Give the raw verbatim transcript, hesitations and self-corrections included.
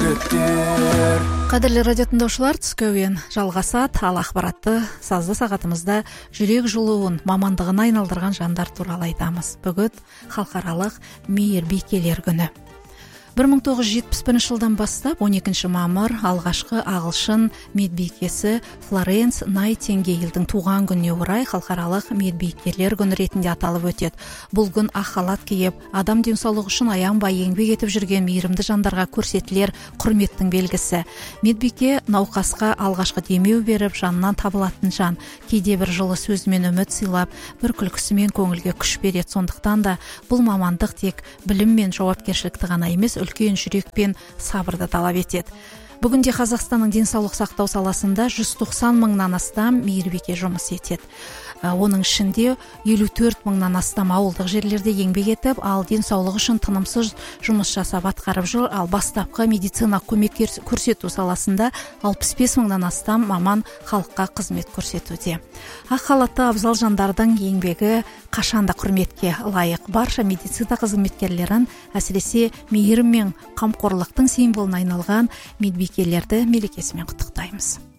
үгіттер. Қадірлі радио тыңдаушылар, түскі әуен жалғасады. Ал ақпаратты сазды сағатымызда жүрек жылуын мамандығына айналдырған жандар туралы айтамыз. Бүгін халықаралық мейірбикелер күні. бір мың тоғыз жүз жетпіс бірінші жылдан бастап он екінші мамыр алғашқы ағылшын медбикесі Флоренс Найтингейлдің туған күніне орай халықаралық медбикелер күні ретінде аталып өтеді. Бұл күн ақ халат киіп, адам денсаулығы үшін аянбай еңбек етіп жүрген мейірімді жандарға көрсетілер құрметтің белгісі. Медбике науқасқа алғашқы демеу беріп, жанынан табылатын жан. Кейде бір жылы сөзімен үміт сыйлап, бір күлкісімен көңілге күш береді. Сондықтан да бұл мамандық тек білім мен жауапкершілікті ғана емес, үлкен жүрек пен сабырды талап етеді. Бүгінде Қазақстанның денсаулық сақтау саласында жүз тоқсан мыңнан астам мейірбике жұмыс етеді. Оның ішінде елу төрт мыңнан астам ауылдық жерлерде еңбек етіп, ал денсаулығы үшін тынымсыз жұмыс жасап атқарып жүр. Ал бастапқы медицина көмек көрсету саласында алпыс бес мыңнан астам маман халыққа қызмет көрсетуде. Ақ халатты абзал жандардың еңбегі қашанда құрметке лайық. Барша медицина қызметкерлерін, әсіресе мейірім мен қамқорлықтың символына айналған медбикелерді мерекесімен құттықтаймыз.